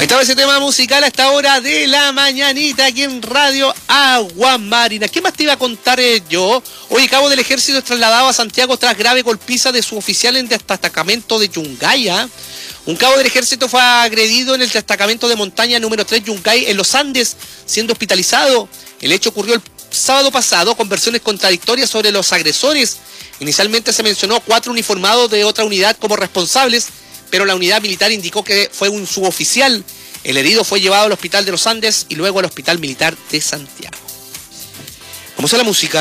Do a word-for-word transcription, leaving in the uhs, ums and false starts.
Ahí estaba ese tema musical a esta hora de la mañanita aquí en Radio Aguas Marinas. ¿Qué más te iba a contar eh, yo? Hoy cabo del ejército es trasladado a Santiago tras grave golpiza de su oficial en el destacamento de Yungay. ¿eh? Un cabo del ejército fue agredido en el destacamento de montaña número tres Yungay en los Andes, siendo hospitalizado. El hecho ocurrió el sábado pasado con versiones contradictorias sobre los agresores. Inicialmente se mencionó cuatro uniformados de otra unidad como responsables, pero la unidad militar indicó que fue un suboficial. El herido fue llevado al hospital de los Andes y luego al hospital militar de Santiago. Vamos a la música.